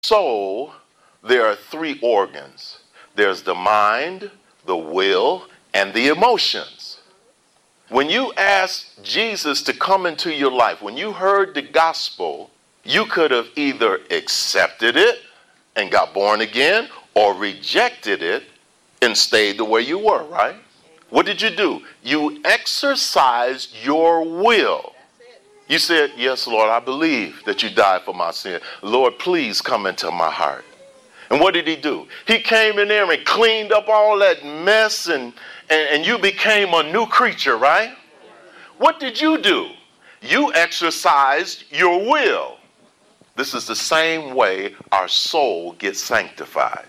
soul, there are three organs. There's the mind, the will, and the emotions. When you asked Jesus to come into your life, when you heard the gospel, you could have either accepted it and got born again, or rejected it and stayed the way you were, right? What did you do? You exercised your will. You said, yes, Lord, I believe that you died for my sin. Lord, please come into my heart. And what did he do? He came in there and cleaned up all that mess, and you became a new creature, right? What did you do? You exercised your will. This is the same way our soul gets sanctified.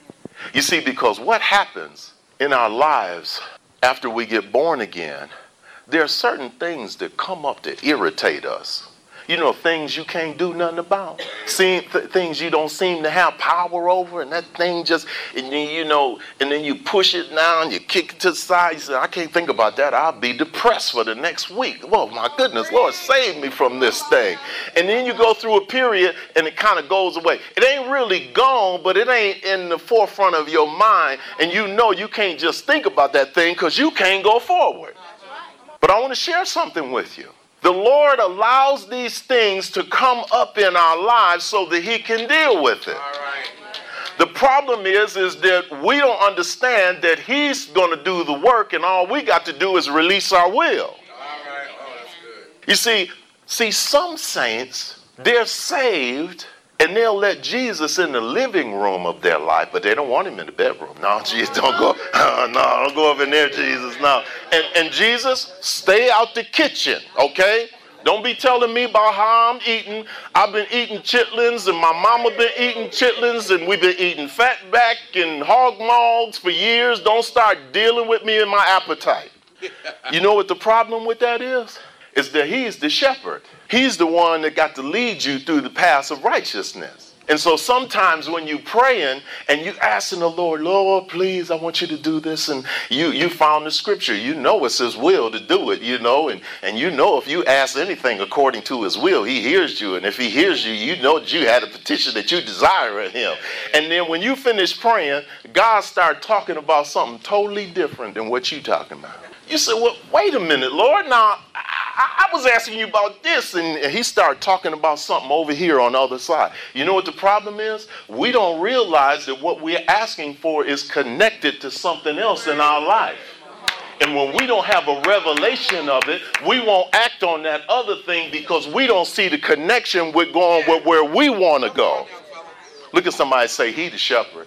You see, because what happens in our lives after we get born again, there are certain things that come up that irritate us. You know, things you can't do nothing about. Things you don't seem to have power over, and that thing just, and then you push it down, you kick it to the side, you say, I can't think about that. I'll be depressed for the next week. Oh, my goodness, Lord, save me from this thing. And then you go through a period, and it kind of goes away. It ain't really gone, but it ain't in the forefront of your mind, and you know you can't just think about that thing because you can't go forward. But I want to share something with you. The Lord allows these things to come up in our lives so that he can deal with it. All right. The problem is that we don't understand that he's going to do the work, and all we got to do is release our will. All right. Oh, that's good. You see, some saints, they're saved, and they'll let Jesus in the living room of their life, but they don't want him in the bedroom. No, Jesus, don't go. No, don't go up in there, Jesus. No. And Jesus, stay out the kitchen, okay? Don't be telling me about how I'm eating. I've been eating chitlins, and my mama been eating chitlins, and we've been eating fatback and hog maws for years. Don't start dealing with me and my appetite. You know what the problem with that is? Is that he's the shepherd. He's the one that got to lead you through the paths of righteousness. And so sometimes when you're praying and you asking the Lord, Lord, please, I want you to do this. And you found the scripture. You know it's his will to do it, And you know if you ask anything according to his will, he hears you. And if he hears you, you know that you had a petition that you desire of him. And then when you finish praying, God started talking about something totally different than what you're talking about. You said, well, wait a minute, Lord. Now, I was asking you about this, and he started talking about something over here on the other side. You know what the problem is? We don't realize that what we're asking for is connected to something else in our life. And when we don't have a revelation of it, we won't act on that other thing because we don't see the connection with going with where we want to go. Look at somebody say, he the shepherd.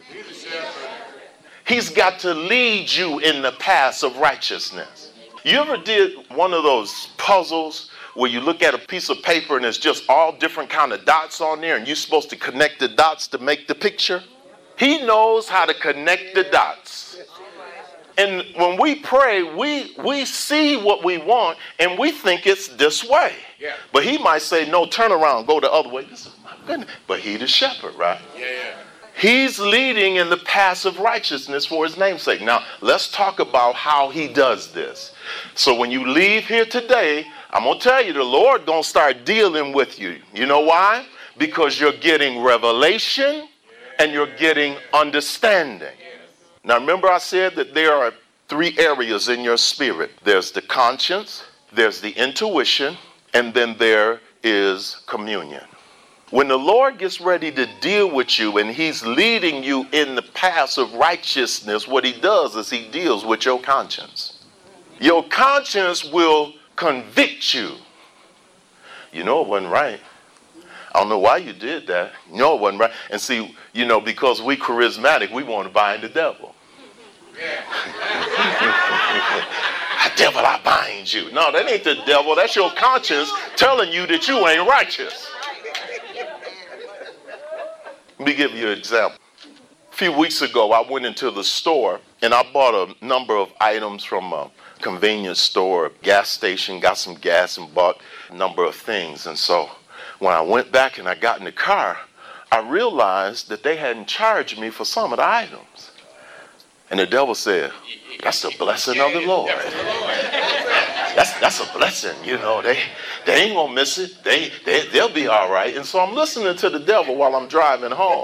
He's got to lead you in the paths of righteousness. You ever did one of those puzzles where you look at a piece of paper and there's just all different kind of dots on there and you're supposed to connect the dots to make the picture? He knows how to connect the dots. And when we pray, we see what we want and we think it's this way. Yeah. But he might say, no, turn around, go the other way. This is my goodness. But he the shepherd, right? Yeah. He's leading in the paths of righteousness for his name's sake. Now, let's talk about how he does this. So when you leave here today, I'm going to tell you, the Lord going to start dealing with you. You know why? Because you're getting revelation and you're getting understanding. Now, remember I said that there are three areas in your spirit. There's the conscience, there's the intuition, and then there is communion. When the Lord gets ready to deal with you and he's leading you in the paths of righteousness, what he does is he deals with your conscience. Your conscience will convict you. You know it wasn't right. I don't know why you did that. You know it wasn't right. And see, because we charismatic, we want to bind the devil. Devil, I bind you. No, that ain't the devil. That's your conscience telling you that you ain't righteous. Let me give you an example. A few weeks ago, I went into the store and I bought a number of items from a convenience store, gas station, got some gas and bought a number of things. And so when I went back and I got in the car, I realized that they hadn't charged me for some of the items. And the devil said, that's the blessing of the Lord. that's a blessing. You know, they ain't gonna miss it. They'll be all right. And so I'm listening to the devil while I'm driving home.